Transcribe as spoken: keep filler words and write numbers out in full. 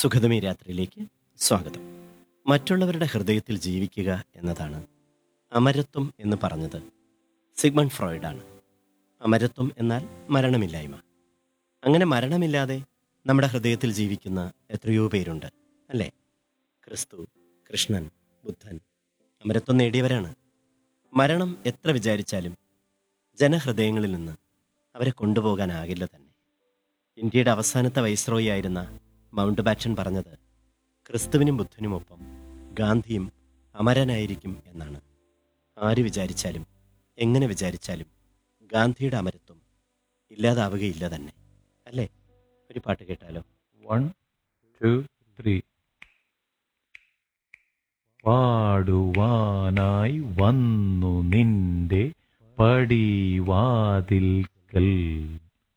സുഖതമി രാത്രിയിലേക്ക് സ്വാഗതം. മറ്റുള്ളവരുടെ ഹൃദയത്തിൽ ജീവിക്കുക എന്നതാണ് അമരത്വം എന്ന് പറഞ്ഞത് സിഗ്മണ്ട് ഫ്രോയിഡാണ്. അമരത്വം എന്നാൽ മരണമില്ലായ്മ. അങ്ങനെ മരണമില്ലാതെ നമ്മുടെ ഹൃദയത്തിൽ ജീവിക്കുന്ന എത്രയോ പേരുണ്ട്, അല്ലേ? ക്രിസ്തു, കൃഷ്ണൻ, ബുദ്ധൻ അമരത്വം നേടിയവരാണ്. മരണം എത്ര വിചാരിച്ചാലും ജനഹൃദയങ്ങളിൽ നിന്ന് അവരെ കൊണ്ടുപോകാനാകില്ല തന്നെ. ഇന്ത്യയുടെ അവസാനത്തെ വൈസ്രോയി ആയിരുന്ന മൗണ്ട് ബാറ്റൻ പറഞ്ഞത് ക്രിസ്തുവിനും ബുദ്ധനുമൊപ്പം ഗാന്ധിയും അമരനായിരിക്കും എന്നാണ്. ആര് വിചാരിച്ചാലും എങ്ങനെ വിചാരിച്ചാലും ഗാന്ധിയുടെ അമരത്വം ഇല്ലാതാവുകയില്ല തന്നെ, അല്ലേ? ഒരു പാട്ട് കേട്ടാലോ? One two three. പാടുവാനായി വന്നു നിന്റെ പടിവാതിൽക്കൽ